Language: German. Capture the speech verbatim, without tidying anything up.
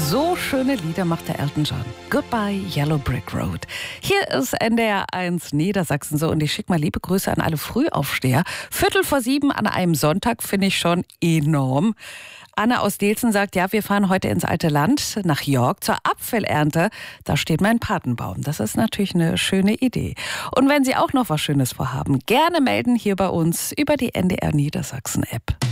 So schöne Lieder macht der Elton John. Goodbye Yellow Brick Road. Hier ist N D R eins Niedersachsen so und ich schicke mal liebe Grüße an alle Frühaufsteher. Viertel vor sieben an einem Sonntag finde ich schon enorm. Anna aus Delsen sagt, ja, wir fahren heute ins alte Land nach York zur Apfelernte. Da steht mein Patenbaum. Das ist natürlich eine schöne Idee. Und wenn Sie auch noch was Schönes vorhaben, gerne melden hier bei uns über die N D R Niedersachsen App.